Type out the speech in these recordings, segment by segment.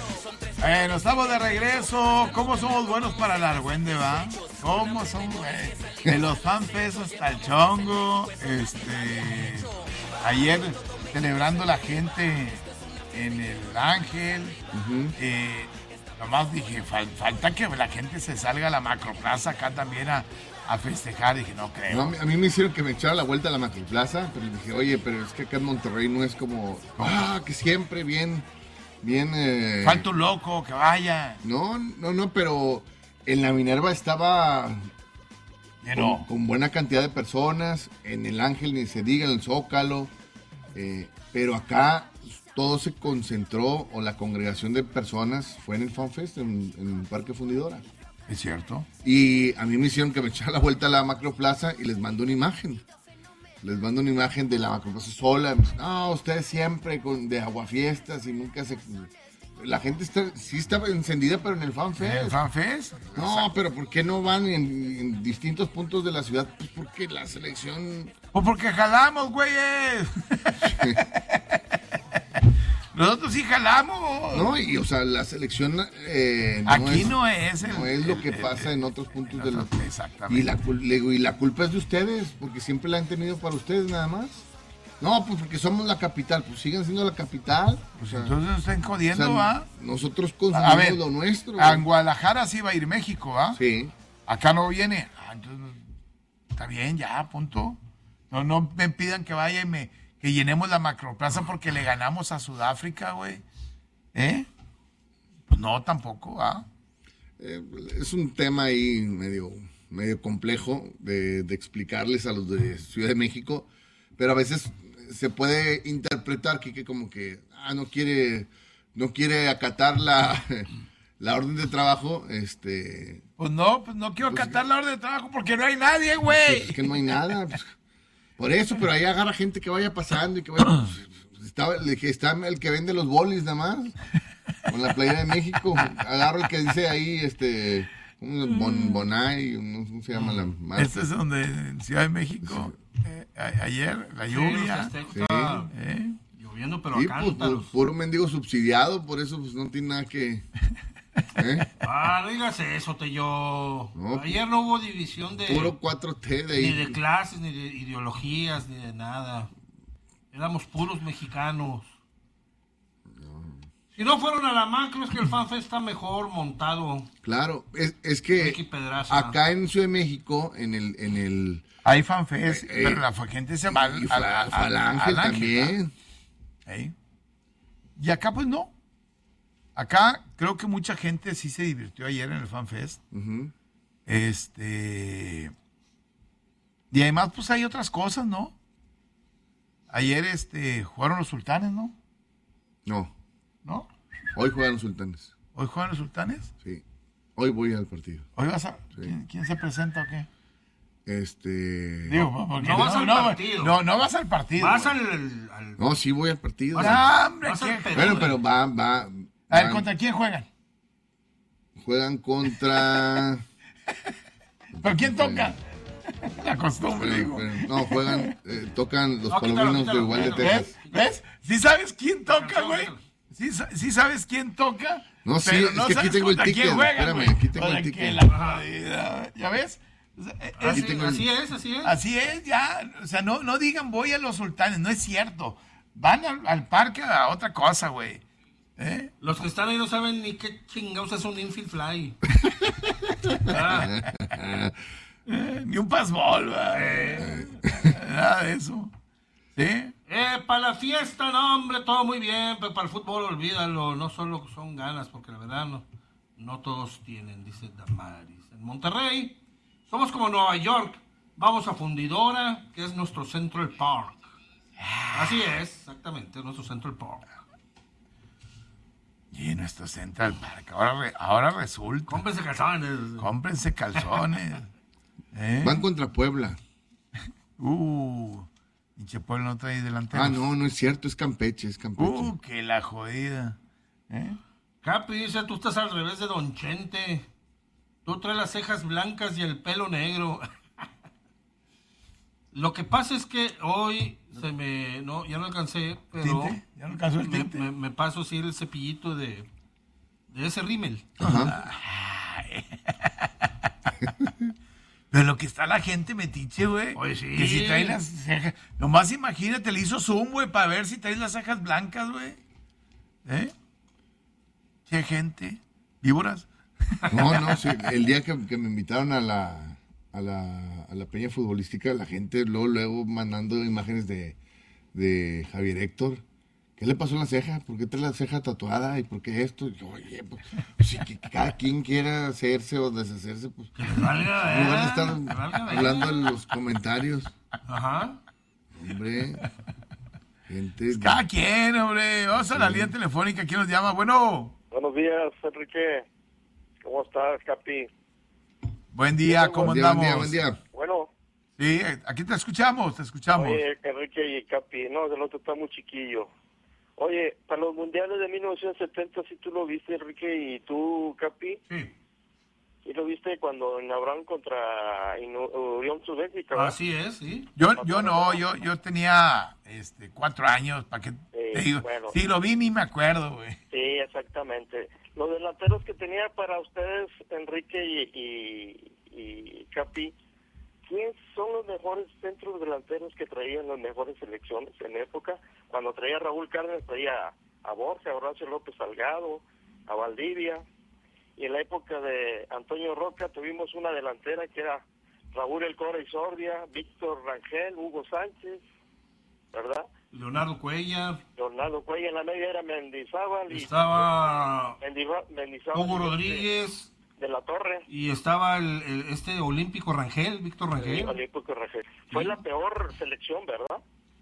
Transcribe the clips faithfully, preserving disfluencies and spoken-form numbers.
Bueno, estamos de regreso. ¿Cómo somos buenos para el argüende, va? ¿Cómo somos, güey? De los fanfests hasta el chongo. Este... Ayer celebrando la gente en el Ángel. Uh-huh. Eh, nomás dije, fal- falta que la gente se salga a la Macroplaza acá también a, a festejar. Dije, no creo. No, a mí me hicieron que me echara la vuelta a la Macroplaza, pero dije, oye, pero es que acá en Monterrey no es como, ah, que siempre bien... Bien, eh... Falta un loco, que vaya. No, no, no, pero en la Minerva estaba con, con buena cantidad de personas, en el Ángel ni se diga, en el Zócalo, eh, pero acá todo se concentró, o la congregación de personas fue en el FanFest, en, en el Parque Fundidora. Es cierto. Y a mí me hicieron que me echara la vuelta a la Macroplaza y les mando una imagen. Les mando una imagen de la Macroplaza sola. No, ustedes siempre con, de aguafiestas y nunca se... La gente está, sí estaba encendida, pero en el FanFest. ¿El FanFest? No, exacto. Pero ¿por qué no van en, en distintos puntos de la ciudad? Pues porque la selección... Pues porque jalamos, güeyes. Nosotros sí jalamos. No, y o sea, la selección... Eh, no Aquí es, no es. El, no es lo el, que el, pasa el, en otros puntos el, de la... Exactamente. Y la, y la culpa es de ustedes, porque siempre la han tenido para ustedes nada más. No, pues porque somos la capital, pues sigan siendo la capital. Pues o sea, entonces nos están jodiendo, ¿va? O sea, nosotros consumimos ver, lo nuestro. A Guadalajara sí va a ir México, ¿va? Sí. Acá no viene. Ah, entonces, está bien, ya, punto. No, no me pidan que vaya y me que llenemos la Macroplaza porque le ganamos a Sudáfrica, güey. ¿Eh? Pues no, tampoco, ¿va? Eh, es un tema ahí medio, medio complejo de, de explicarles a los de Ciudad de México, pero a veces se puede interpretar que, que como que ah, no quiere no quiere acatar la, la orden de trabajo. este Pues no, pues no quiero pues, acatar la orden de trabajo porque no hay nadie, güey. Es que no hay nada. Pues, por eso, pero ahí agarra gente que vaya pasando y que vaya... Pues, está, le dije, está el que vende los bolis nada más, con la playera de México. Agarro el que dice ahí, este... Un bon, Bonai, no sé cómo se llama la marca. Este es donde, en Ciudad de México, eh, a, ayer, la lluvia. Sí, sí. ¿Eh? Lloviendo, pero sí, acá. Pues, pues, puro mendigo subsidiado, por eso pues no tiene nada que... ¿eh? Ah, no digas eso, te yo. No, ayer no hubo división de... Puro cuatro T de ahí. Ni de clases, ni de ideologías, ni de nada. Éramos puros mexicanos. Si no fueron a la macro, es que el FanFest está mejor montado. Claro, es, es que acá en Ciudad de México, en el... En el hay FanFest, eh, pero la gente se va al, al, al, al Ángel también. ¿Eh? Y acá pues no. Acá creo que mucha gente sí se divirtió ayer en el FanFest. Uh-huh. Este... Y además pues hay otras cosas, ¿no? Ayer este jugaron los Sultanes, ¿no? No. ¿No? Hoy juegan los Sultanes. ¿Hoy juegan los Sultanes? Sí. Hoy voy al partido. ¿Hoy vas a...? Sí. ¿Quién, ¿Quién se presenta o qué? Este... Digo, porque no, no vas no, al no, partido. No, no vas al partido. Vas al, al... No, sí voy al partido. Ah, hombre, vas al bueno, pero va, va... A ver, ¿contra quién juegan? Juegan contra... ¿Pero quién toca? La costumbre, pero, digo. Pero, no, juegan, eh, tocan los no, palominos de igual de Texas. ¿Ves? ¿Ves? ¿Sí sabes quién toca, güey? ¿Sí, ¿Sí sabes quién toca? No, sí, es no que aquí tengo el ticket. Juegan, espérame, aquí tengo el ticket. La... ¿Ya ves? Es, así, tengo así el... es, así es. Así es, ya. O sea, no, no digan voy a los Sultanes, no es cierto. Van al, al parque a otra cosa, güey. ¿Eh? Los que están ahí no saben ni qué chingados es un infield fly. ah. eh, ni un pasbol, eh. Nada de eso. ¿Sí? Eh, para la fiesta, no, hombre, todo muy bien, pero para el fútbol, olvídalo, no solo son ganas, porque la verdad no, no todos tienen, dice Damaris. En Monterrey, somos como Nueva York, vamos a Fundidora, que es nuestro Central Park. Así es, exactamente, nuestro Central Park. Y nuestro Central Park, ahora, re, ahora resulta. Cómprense calzones. Cómprense calzones. ¿Eh? Van contra Puebla. Uh... Pinche Puebla no trae delanteros. Ah, no, no es cierto, es Campeche, es Campeche. Uh, que la jodida. ¿Eh? Capi dice, tú estás al revés de Don Chente. Tú traes las cejas blancas y el pelo negro. Lo que pasa es que hoy se me... No, ya no alcancé, pero... ¿Tinte? ¿Ya no alcanzó el tinte? Me, me, me paso así el cepillito de, de ese rímel. Ajá. Pero lo que está la gente metiche, güey. Oye, sí. Que si trae las cejas. Nomás imagínate, le hizo zoom, güey, para ver si traes las cejas blancas, güey. ¿Eh? Che, gente. ¿Víboras? No, no, sí. El día que, que me invitaron a la, a la a la peña futbolística, la gente luego, luego mandando imágenes de, de Javier Héctor. ¿Qué le pasó a la ceja? ¿Por qué trae la ceja tatuada? ¿Y por qué esto? Y yo, oye, pues, si que cada quien quiera hacerse o deshacerse, pues, Que les valga, no van a ¿eh? estar Que valga, ¿eh? hablando en los comentarios. Ajá. Hombre, gente... Cada quien, hombre. Vamos a la línea telefónica. ¿Quién nos llama? Bueno. Buenos días, Enrique. ¿Cómo estás, Capi? Buen día, ¿cómo Buen día, buen andamos? día, buen día. Bueno, Sí, aquí te escuchamos, te escuchamos. oye, Enrique y Capi, no, el otro está muy chiquillo. Oye, para los mundiales de mil novecientos setenta, sí tú lo viste, Enrique, y tú, Capi, Sí. y lo viste cuando inauguraron contra Inu- Unión Soviética, ¿verdad? Así es, sí. Yo, yo no, yo, yo tenía este, cuatro años, ¿para qué te Sí, digo? bueno. Sí, lo vi ni me acuerdo, güey. Sí, exactamente. Los delanteros que tenía para ustedes, Enrique y, y, y Capi, ¿quiénes son los mejores centros delanteros que traían las mejores selecciones en época? Cuando traía Raúl Cárdenas, traía a Borja, a Horacio López Salgado, a Valdivia. Y en la época de Antonio Roca tuvimos una delantera que era Raúl El Cora Isordia, Víctor Rangel, Hugo Sánchez, ¿verdad? Leonardo Cuellar. Leonardo Cuellar, en la media era Mendizábal y Estaba Mendiva- Mendizábal Hugo y este, Rodríguez. de la Torre. Y estaba el, el- este olímpico Rangel, Víctor Sí, Rangel. Olímpico Rangel. Fue Sí. la peor selección, ¿verdad?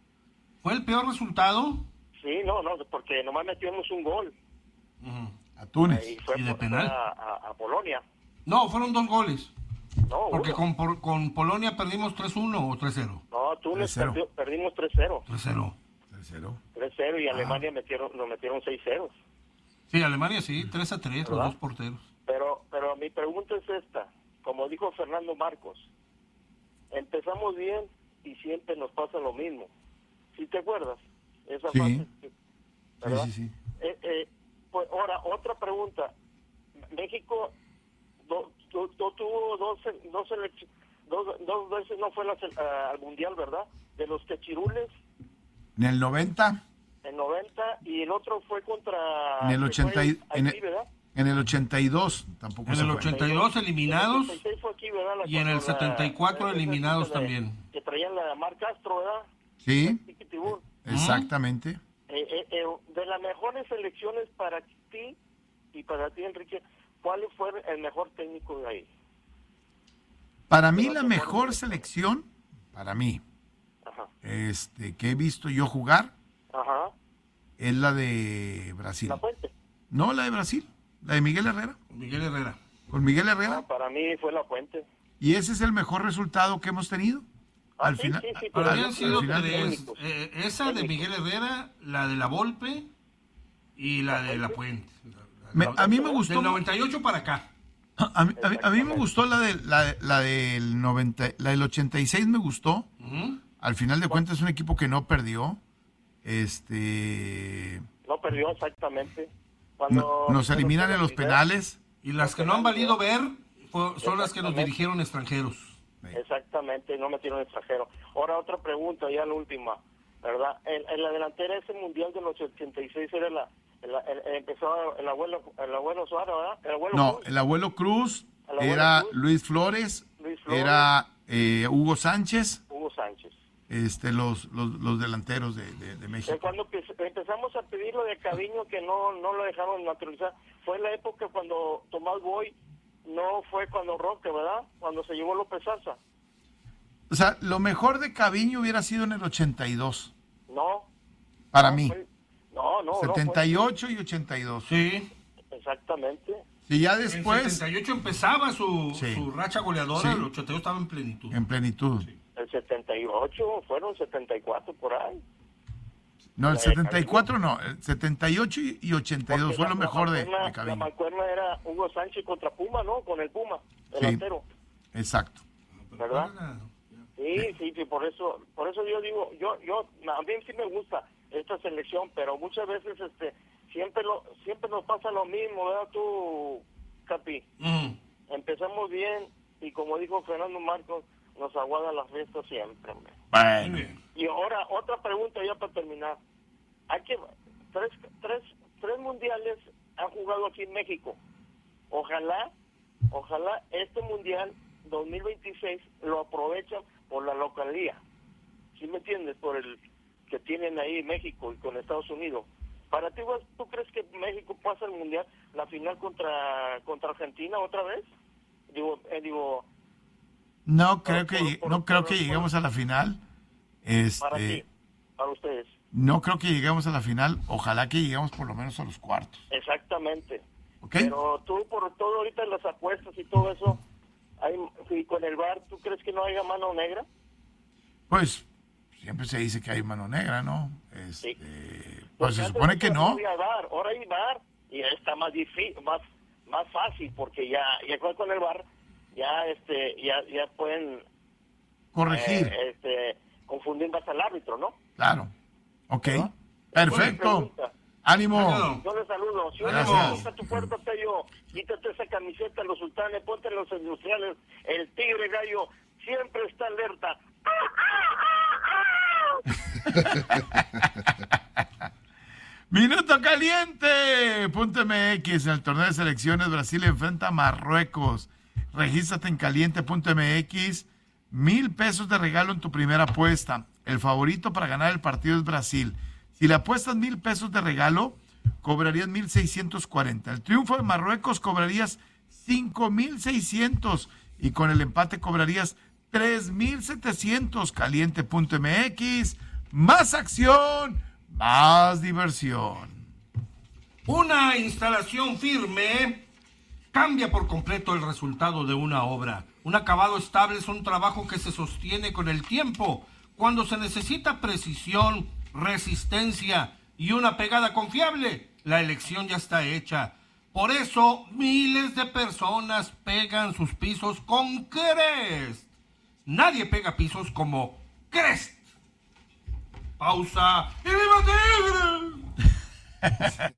¿Fue el peor resultado? Sí, no, no, porque nomás metimos un gol. Ujú. A Túnez. Y fue ¿Y de por- penal? A, a- a Polonia. No, fueron dos goles. No, Porque uno. con, por- con Polonia perdimos tres uno o tres cero. No, Túnez tres cero. perdió- perdimos tres cero. tres cero. Tercero. tres cero Ah. y Alemania metieron, nos metieron seis cero. Sí, Alemania sí, tres a tres, los ¿Verdad? dos porteros. Pero, pero mi pregunta es esta. Como dijo Fernando Marcos, empezamos bien y siempre nos pasa lo mismo. ¿Sí te acuerdas? Esa Sí. frase, Sí, ¿verdad? sí, sí. Eh, eh, pues ahora, otra pregunta. México do- do- do- tuvo dos, se- dos, selec- dos, dos veces no fue la se- ah, al Mundial, ¿verdad? De los Techirules En el noventa, en noventa y el otro fue contra... en el que ochenta y- fue en aquí, el- ¿verdad? en el ochenta y dos tampoco En se el fue. ochenta y dos eliminados El ochenta y seis fue aquí, ¿verdad? La- y en el con la- setenta y cuatro esa eliminados época de- también. Que traían la Mar Castro, ¿verdad? Sí, Tiquitibún. exactamente. Eh, eh, eh, de las mejores selecciones para ti y para ti, Enrique, ¿cuál fue el mejor técnico de ahí? Para mí Pero la te mejor acuerdas. selección, para mí, Ajá, este, que he visto yo jugar, ajá, es la de Brasil. La Fuente. No, la de Brasil, la de Miguel Herrera. Miguel Herrera. Con Miguel Ah, Herrera. para mí fue La Fuente. Y ese es el mejor resultado que hemos tenido. Ah, Al sí, final, sí, sí, al- pero Pero al- habían al sido final- tres. técnicos. Eh, esa de Miguel Herrera, la de la Volpe y la de la Puente. Me- a mí me gustó. Del noventa y ocho para acá. A mí, a mí- a mí me gustó la, de, la, de- la del noventa, la del ochenta y seis me gustó. Ujú. Al final de cuentas es un equipo que no perdió. Este No perdió exactamente. no- Cuando nos eliminan en los penales. Y las que no han valido ver fue- son las que nos dirigieron extranjeros. Exactamente, no metieron extranjero. Ahora otra pregunta, ya la última, ¿verdad? En, en la delantera ese mundial de los ochenta y seis era la, el, el- empezó el abuelo, el abuelo Suárez, ¿verdad? El abuelo No, Cruz, el abuelo Cruz El abuelo era Cruz. Luis Flores, Luis Flores. era eh, Hugo Sánchez, Hugo Sánchez. este los, los, los delanteros de, de- de Eh, México. Cuando empe- empezamos a pedir lo de Caviño, que no no lo dejaron naturalizar, fue la época cuando Tomás Boy, no fue cuando Roque, ¿verdad? Cuando se llevó López Salsa. O sea, lo mejor de Caviño hubiera sido en el ochenta y dos, No. para no, mí. fue- no, no, no. setenta y fue- ocho y ochenta y dos. Sí. Exactamente. Y ya En después, setenta y ocho empezaba su, Sí. su racha goleadora, Sí. el ochenta y dos estaba en plenitud. en plenitud. El setenta y ocho, fueron setenta y cuatro por ahí. No, el Eh, setenta y cuatro no, el setenta y ocho y y ochenta y dos Porque fue la- lo mejor la de, mancuerna- de La Caviño. mancuerna era Hugo Sánchez contra Puma, ¿no? Con el Puma, delantero, Exacto. ¿verdad? Sí, sí, sí, por eso, por eso yo digo, yo, yo, a mí sí me gusta esta selección, pero muchas veces, este, siempre lo, siempre nos pasa lo mismo, ¿verdad tú, Capi? Mm. Empezamos bien y como dijo Fernando Marcos, nos aguada la fiesta siempre, hombre. Bueno. Muy bien. Y ahora, otra pregunta ya para terminar. Hay que, tres, tres, tres mundiales han jugado aquí en México. Ojalá, ojalá este mundial dos mil veintiséis lo aprovechan por la localía. ¿Sí me entiendes? Por el que tienen ahí México y con Estados Unidos. Para ti, ¿tú crees que México pasa el mundial, la final contra contra Argentina otra vez? Digo, eh, digo. No creo que por- por- no creo por- que lleguemos a la final. Este, Para ti, para ustedes. no creo que lleguemos a la final. Ojalá que lleguemos por lo menos a los cuartos. Exactamente. ¿Ok? Pero tú, por todo ahorita las apuestas y todo eso, hay, y con el V A R, ¿tú crees que no haya mano negra? Pues siempre se dice que hay mano negra, ¿no? Este, Sí. pues Porque se antes supone que no. había V A R, ahora hay V A R y está más difícil, más más fácil porque ya ya con con el V A R ya este ya ya pueden Corregir. eh, este confundir más al árbitro, ¿no? Claro. Ok. ¿No? Perfecto. Buena pregunta. Ánimo. Claro. Yo les saludo. Si Gracias. uno gusta tu puerta, Tello, quítate esa camiseta, los sultanes, ponte los industriales, el tigre gallo siempre está alerta. Minuto caliente. Punto M X. En el torneo de selecciones, Brasil enfrenta a Marruecos. Regístrate en caliente punto M X. Mil pesos de regalo en tu primera apuesta. El favorito para ganar el partido es Brasil. Si le apuestas mil pesos de regalo, cobrarías mil seiscientos cuarenta. El triunfo de Marruecos cobrarías cinco mil seiscientos. Y con el empate cobrarías tres mil setecientos. Caliente punto M X. Más acción, más diversión. Una instalación firme cambia por completo el resultado de una obra. Un acabado estable es un trabajo que se sostiene con el tiempo. Cuando se necesita precisión, resistencia y una pegada confiable, la elección ya está hecha. Por eso, miles de personas pegan sus pisos con Crest. Nadie pega pisos como Crest. Pausa y viva Tigre.